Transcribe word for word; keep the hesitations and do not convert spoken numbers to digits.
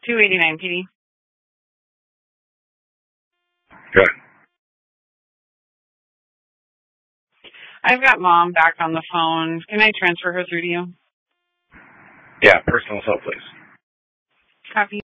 two eighty-nine P D. Good. I've got Mom back on the phone. Can I transfer her through to you? Yeah, personal cell, please. Copy.